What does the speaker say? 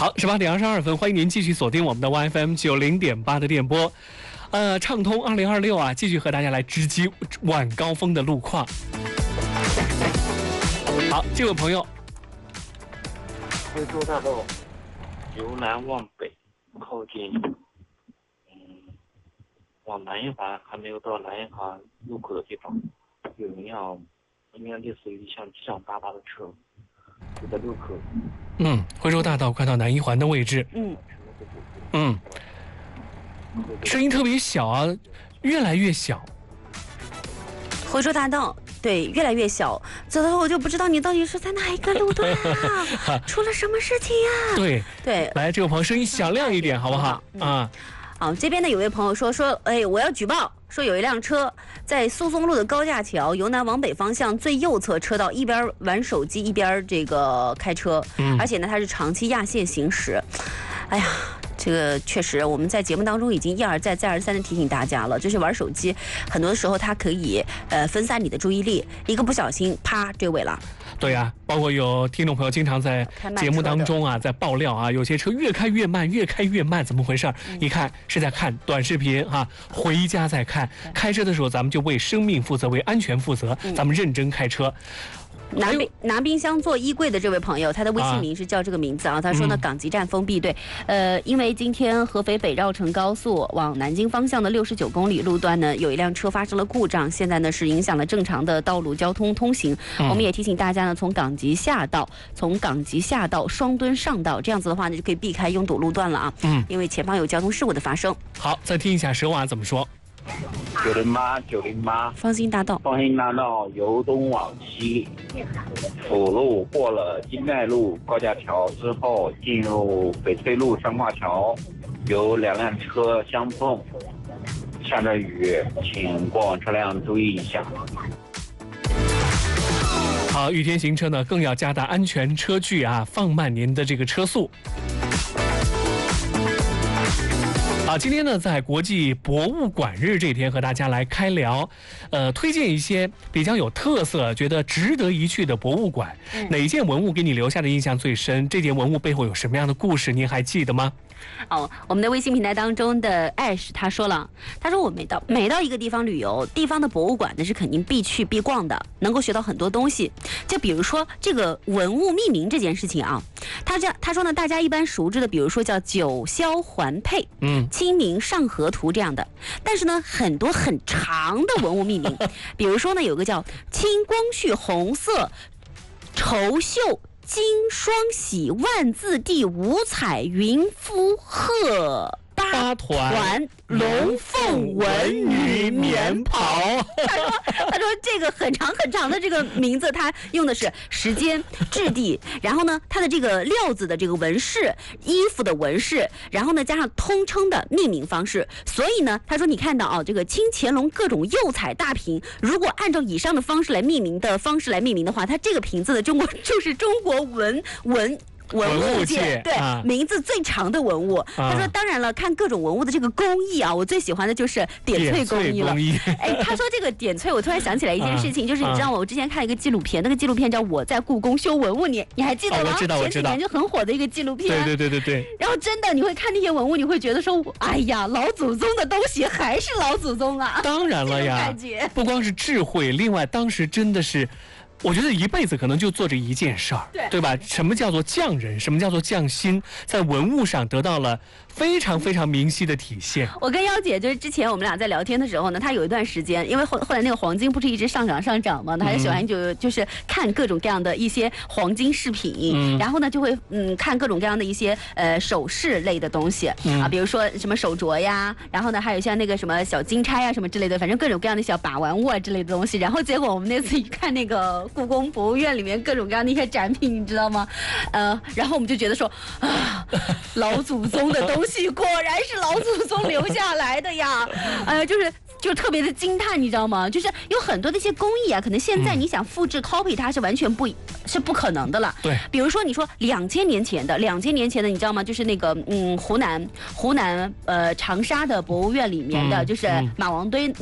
好，18:22，欢迎您继续锁定我们的 YFM 90.8的电波。畅通2026啊，继续和大家来直击晚高峰的路况。好，这位朋友， 惠州大道由南往北，靠近往南一环还没有到南一环入口的地方，有一辆应该类似于像机场大巴的车，就在路口。 惠州大道快到南一环的位置。声音特别小啊，越来越小。 惠州大道，对，越来越小，走的我就不知道你到底是在哪一个路段啊？出了什么事情呀？ 对，来，这位朋友声音响亮一点，好不好？ 好，这边呢有位朋友说，我要举报，说有一辆车在苏淞路的高架桥由南往北方向最右侧车道一边玩手机一边这个开车，而且呢它是长期压线行驶。哎呀，这个确实我们在节目当中已经一而再再而三的提醒大家了，就是玩手机很多的时候它可以分散你的注意力，一个不小心啪追尾了。 对呀，包括有听众朋友经常在节目当中啊，在爆料啊，有些车越开越慢，越开越慢，怎么回事？一看是在看短视频啊，回家再看。开车的时候咱们就为生命负责，为安全负责，咱们认真开车。 拿冰箱做衣柜的这位朋友，他的微信名是叫这个名字啊。他说呢，港吉站封闭，对，因为今天合肥北绕城高速往南京方向的69公里路段呢，有一辆车发生了故障，现在呢是影响了正常的道路交通通行。我们也提醒大家呢，从港吉下道双墩上道，这样子的话呢就可以避开拥堵路段了啊。因为前方有交通事故的发生。 好，再听一下蛇娃怎么说。 908， 方兴大道由东往西，辅路过了金奈路高架桥之后，进入翡翠路双跨桥，有两辆车相碰，下着雨，请过往车辆注意一下。 好，雨天行车呢，更要加大安全车距啊，放慢您的这个车速。好，今天呢，在国际博物馆日这天和大家来开聊，推荐一些比较有特色、觉得值得一去的博物馆。哪件文物给你留下的印象最深？这件文物背后有什么样的故事？您还记得吗？ 我们的微信平台当中的 Ash 他说我每到一个地方旅游，地方的博物馆呢是肯定必去必逛的，能够学到很多东西。就比如说这个文物命名这件事情啊，他说呢，大家一般熟知的，比如说叫九霄环佩、清明上河图这样的，但是呢，很多很长的文物命名，比如说呢，有个叫青光绪红色绸绣金双喜万字第五彩云夫鹤八团龙凤纹女棉袍。他说这个很长很长的这个名字，他用的是时间、质地，然后呢，它的这个料子的这个纹饰、衣服的纹饰，然后呢加上通称的命名方式。所以呢，他说你看到这个清乾隆各种釉彩大瓶，如果按照以上的方式来命名的话，它这个瓶子的就是中国文物界对名字最长的文物。他说当然了，看各种文物的这个工艺啊，我最喜欢的就是点翠工艺了。他说这个点翠，我突然想起来一件事情，就是你知道吗？我之前看了一个纪录片，那个纪录片叫《我在故宫修文物》，你还记得吗？ 我知道。 前几年就很火的一个纪录片。 对。 然后真的你会看那些文物，你会觉得说，哎呀，老祖宗的东西还是老祖宗啊。 当然了呀，不光是智慧，另外当时真的是。我觉得一辈子可能就做这一件事儿，对吧？什么叫做匠人？什么叫做匠心？在文物上得到了非常非常明晰的体现。 我跟妖姐就是之前我们俩在聊天的时候呢，她有一段时间，因为后来那个黄金不是一直上涨嘛，她就喜欢就是看各种各样的一些黄金饰品，然后呢就会看各种各样的一些首饰类的东西啊，比如说什么手镯呀，然后呢还有像那个什么小金钗啊什么之类的，反正各种各样的小把玩物啊之类的东西。然后结果我们那次一看那个故宫博物院里面各种各样的一些展品，你知道吗？然后我们就觉得说啊，老祖宗的东西果然是老祖宗留下来的呀，就特别的惊叹，你知道吗？就是有很多的一些工艺啊，可能现在你想复制 copy 它是完全不可能的了。 对， 比如说你说2000年前的，你知道吗？就是那个湖南长沙的博物院里面的，就是马王堆